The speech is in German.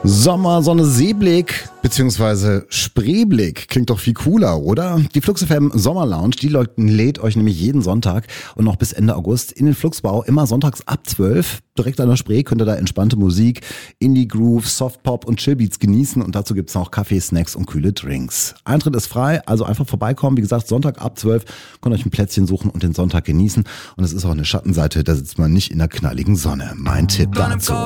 Sommer, Sonne, Seeblick bzw. Spreeblick klingt doch viel cooler, oder? Die Flux FM Sommer Lounge, die lädt euch nämlich jeden Sonntag und noch bis Ende August in den Fluxbau, immer sonntags ab 12. Direkt an der Spree könnt ihr da entspannte Musik, Indie-Groove, Softpop und Chillbeats genießen und dazu gibt's noch Kaffee, Snacks und kühle Drinks. Eintritt ist frei, also einfach vorbeikommen. Wie gesagt, Sonntag ab 12 könnt ihr euch ein Plätzchen suchen und den Sonntag genießen. Und es ist auch eine Schattenseite, da sitzt man nicht in der knalligen Sonne. Mein Tipp dazu.